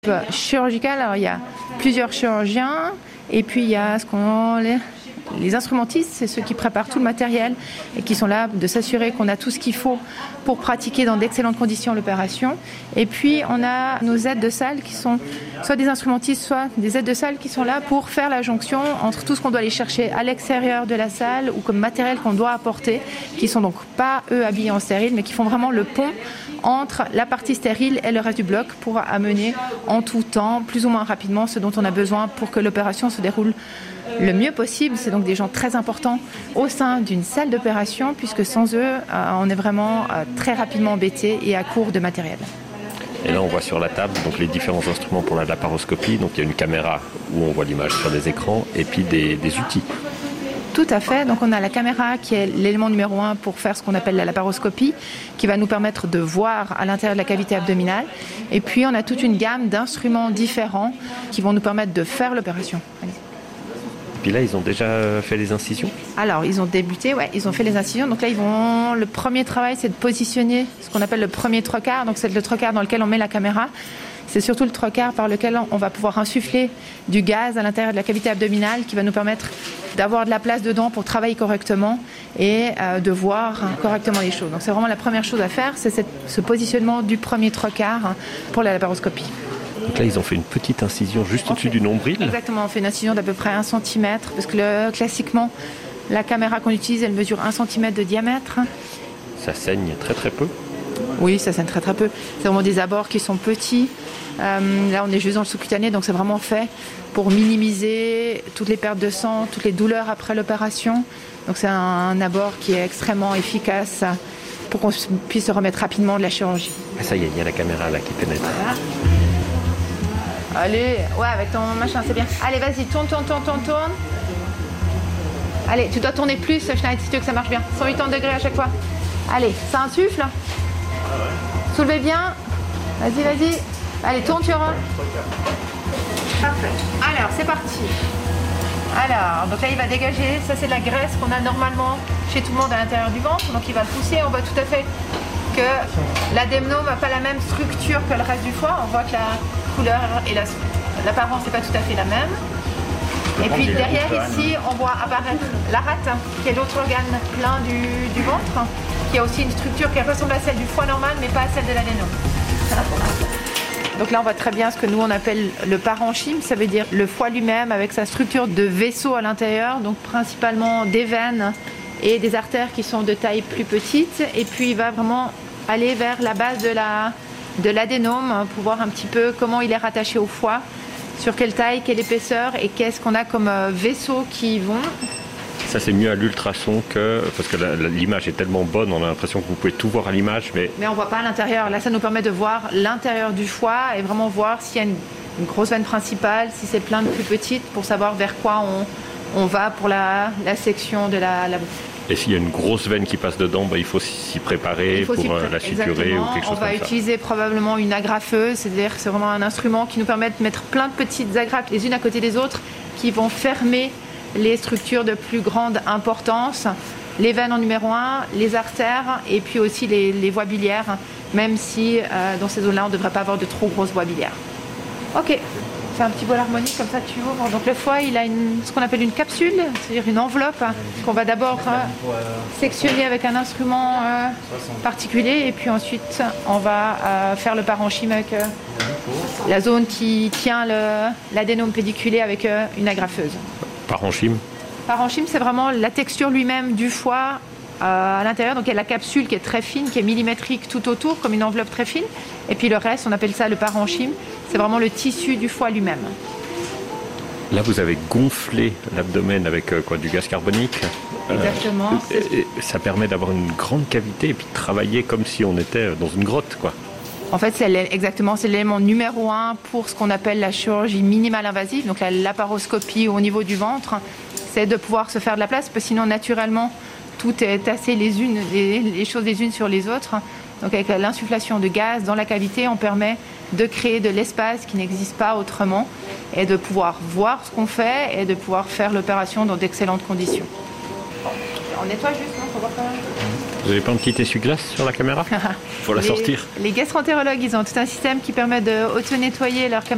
Chirurgical, alors il y a plusieurs chirurgiens et puis il y a les instrumentistes, c'est ceux qui préparent tout le matériel et qui sont là de s'assurer qu'on a tout ce qu'il faut pour pratiquer dans d'excellentes conditions l'opération. Et puis on a nos aides de salle qui sont soit des instrumentistes, soit des aides de salle qui sont là pour faire la jonction entre tout ce qu'on doit aller chercher à l'extérieur de la salle ou comme matériel qu'on doit apporter, qui sont donc pas eux habillés en stérile, mais qui font vraiment le pont entre la partie stérile et le reste du bloc pour amener en tout temps, plus ou moins rapidement, ce dont on a besoin pour que l'opération se déroule le mieux possible. C'est donc des gens très importants au sein d'une salle d'opération, puisque sans eux, on est vraiment très rapidement embêté et à court de matériel. Et là, on voit sur la table donc, les différents instruments pour la laparoscopie. Donc, il y a une caméra où on voit l'image sur des écrans et puis des outils. Tout à fait. Donc on a la caméra qui est l'élément numéro 1 pour faire ce qu'on appelle la laparoscopie, qui va nous permettre de voir à l'intérieur de la cavité abdominale. Et puis on a toute une gamme d'instruments différents qui vont nous permettre de faire l'opération. Puis là, ils ont déjà fait les incisions ? Alors, ils ont débuté, ouais, ils ont fait les incisions. Donc là, le premier travail, c'est de positionner ce qu'on appelle le premier trocar. Donc c'est le trocar dans lequel on met la caméra. C'est surtout le trocar par lequel on va pouvoir insuffler du gaz à l'intérieur de la cavité abdominale qui va nous permettre d'avoir de la place dedans pour travailler correctement et de voir correctement les choses. Donc c'est vraiment la première chose à faire, c'est ce positionnement du premier trocar pour la laparoscopie. Donc là, ils ont fait une petite incision juste au-dessus du nombril. Exactement, on fait une incision d'à peu près 1 cm, parce que classiquement, la caméra qu'on utilise, elle mesure 1 cm de diamètre. Ça saigne très très peu. Oui, ça saigne très très peu. C'est vraiment des abords qui sont petits. Là, on est juste dans le sous-cutané, donc c'est vraiment fait pour minimiser toutes les pertes de sang, toutes les douleurs après l'opération. Donc c'est un abord qui est extrêmement efficace pour qu'on puisse se remettre rapidement de la chirurgie. Ah, ça y est, il y a la caméra là qui pénètre. Voilà. Allez, ouais, avec ton machin, c'est bien. Allez, vas-y, tourne. Allez, tu dois tourner plus, Schneid, si tu veux que ça marche bien. 180 degrés à chaque fois. Allez, ça insuffle. Soulevez bien. Vas-y. Allez, tourne, tu auras. Parfait. Alors, c'est parti. Alors, donc là, il va dégager. Ça, c'est de la graisse qu'on a normalement chez tout le monde à l'intérieur du ventre. Donc, il va pousser. On voit tout à fait que l'adénome n'a pas la même structure que le reste du foie. On voit que la couleur et l'apparence n'est pas tout à fait la même. Et puis derrière ici, on voit apparaître la rate, qui est l'autre organe plein du ventre, qui a aussi une structure qui ressemble à celle du foie normal, mais pas à celle de l'adénome. Donc là, on voit très bien ce que nous, on appelle le parenchyme. Ça veut dire le foie lui-même avec sa structure de vaisseau à l'intérieur, donc principalement des veines et des artères qui sont de taille plus petite. Et puis, il va vraiment aller vers la base de l'adénome pour voir un petit peu comment il est rattaché au foie, sur quelle taille, quelle épaisseur et qu'est-ce qu'on a comme vaisseaux qui y vont. Ça, c'est mieux à l'ultrason parce que l'image est tellement bonne, on a l'impression que vous pouvez tout voir à l'image. Mais on ne voit pas à l'intérieur. Là, ça nous permet de voir l'intérieur du foie et vraiment voir s'il y a une grosse veine principale, si c'est plein de plus petites, pour savoir vers quoi on va pour la section de la bouche. Et s'il y a une grosse veine qui passe dedans, il faut s'y préparer pour la suturer ou quelque chose comme ça. On va utiliser probablement une agrafeuse, c'est-à-dire que c'est vraiment un instrument qui nous permet de mettre plein de petites agrafes les unes à côté des autres qui vont fermer les structures de plus grande importance, les veines en numéro 1, les artères et puis aussi les voies biliaires, même si dans ces zones-là, on ne devrait pas avoir de trop grosses voies biliaires. Ok, fais un petit bol harmonique, comme ça tu ouvres. Donc le foie, il a ce qu'on appelle une capsule, c'est-à-dire une enveloppe qu'on va d'abord sectionner avec un instrument particulier et puis ensuite on va faire le parenchyme avec la zone qui tient l'adénome pédiculé avec une agrafeuse. Parenchyme, c'est vraiment la texture lui-même du foie à l'intérieur. Donc il y a la capsule qui est très fine, qui est millimétrique tout autour, comme une enveloppe très fine. Et puis le reste, on appelle ça le parenchyme. C'est vraiment le tissu du foie lui-même. Là, vous avez gonflé l'abdomen avec du gaz carbonique. Exactement. Ça permet d'avoir une grande cavité et puis de travailler comme si on était dans une grotte, quoi. En fait, c'est l'élément numéro 1 pour ce qu'on appelle la chirurgie minimale invasive, donc la laparoscopie au niveau du ventre. C'est de pouvoir se faire de la place, parce que sinon, naturellement, tout est tassé les choses les unes sur les autres. Donc avec l'insufflation de gaz dans la cavité, on permet de créer de l'espace qui n'existe pas autrement et de pouvoir voir ce qu'on fait et de pouvoir faire l'opération dans d'excellentes conditions. On nettoie juste, non ? Faut voir quand même. Vous n'avez pas un petit essuie-glace sur la caméra pour la sortir ? Les gastroentérologues, ils ont tout un système qui permet de auto-nettoyer leur caméra.